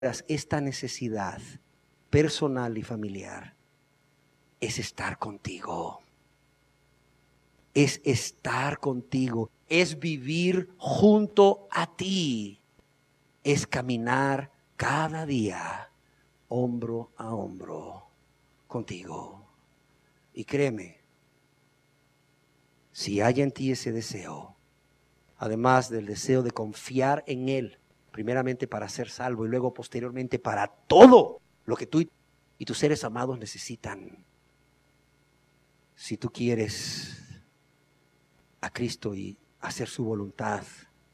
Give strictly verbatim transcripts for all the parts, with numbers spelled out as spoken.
esta necesidad personal y familiar es estar contigo. Es estar contigo. Es vivir junto a ti. Es caminar cada día hombro a hombro contigo. Y créeme, si hay en ti ese deseo, además del deseo de confiar en Él, primeramente para ser salvo y luego posteriormente para todo lo que tú y tus seres amados necesitan. Si tú quieres a Cristo y hacer su voluntad,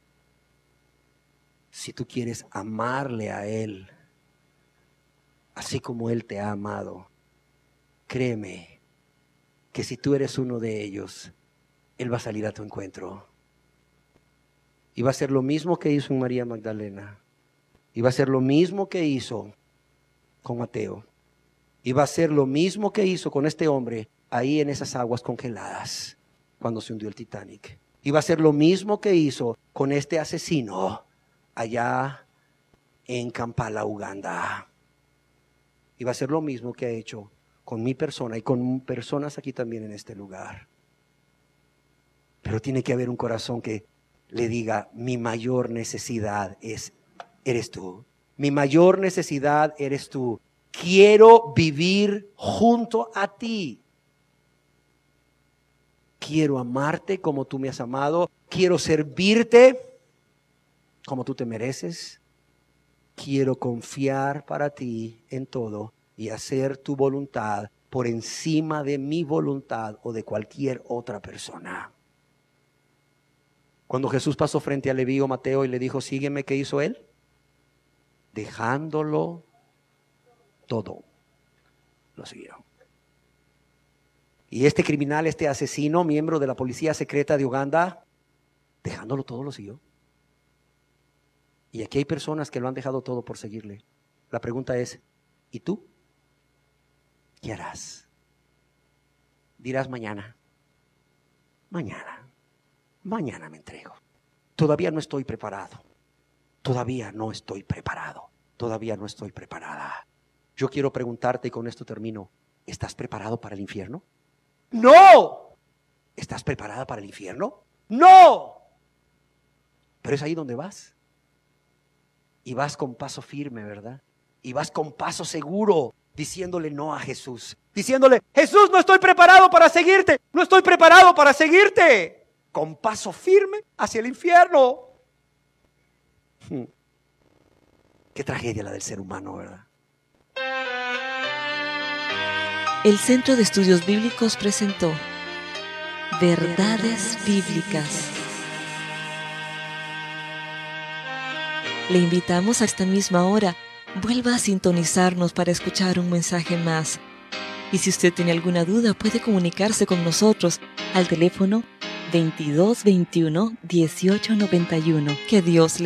si tú quieres amarle a Él, así como Él te ha amado, créeme que si tú eres uno de ellos, Él va a salir a tu encuentro. Y va a ser lo mismo que hizo en María Magdalena. Y va a ser lo mismo que hizo con Mateo. Y va a ser lo mismo que hizo con este hombre ahí en esas aguas congeladas cuando se hundió el Titanic. Y va a ser lo mismo que hizo con este asesino allá en Kampala, Uganda. Y va a ser lo mismo que ha hecho con mi persona y con personas aquí también en este lugar. Pero tiene que haber un corazón que le diga: mi mayor necesidad es, eres tú. Mi mayor necesidad eres tú. Quiero vivir junto a ti. Quiero amarte como tú me has amado. Quiero servirte como tú te mereces. Quiero confiar para ti en todo y hacer tu voluntad por encima de mi voluntad o de cualquier otra persona. Cuando Jesús pasó frente a Leví o Mateo y le dijo: sígueme, ¿qué hizo él? Dejándolo todo, lo siguieron. Y este criminal, este asesino, miembro de la policía secreta de Uganda, dejándolo todo, lo siguió. Y aquí hay personas que lo han dejado todo por seguirle. La pregunta es: ¿y tú? ¿Qué harás? Dirás mañana. Mañana. Mañana me entrego. Todavía no estoy preparado. Todavía no estoy preparado. Todavía no estoy preparada. Yo quiero preguntarte, y con esto termino: ¿estás preparado para el infierno? ¡No! ¿Estás preparada para el infierno? ¡No! Pero es ahí donde vas. Y vas con paso firme, ¿verdad? Y vas con paso seguro, diciéndole no a Jesús. Diciéndole: Jesús, no estoy preparado para seguirte. No estoy preparado para seguirte. Con paso firme hacia el infierno. Hmm. Qué tragedia la del ser humano, ¿verdad? El Centro de Estudios Bíblicos presentó Verdades Bíblicas. Le invitamos a esta misma hora, vuelva a sintonizarnos para escuchar un mensaje más. Y si usted tiene alguna duda, puede comunicarse con nosotros al teléfono veintidós veintiuno dieciocho noventa y uno. Que Dios le